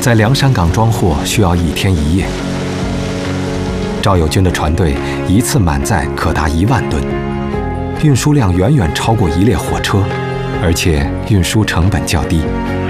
在梁山港装货需要1天1夜。赵友军的船队一次满载可达1万吨，运输量远远超过一列火车，而且运输成本较低。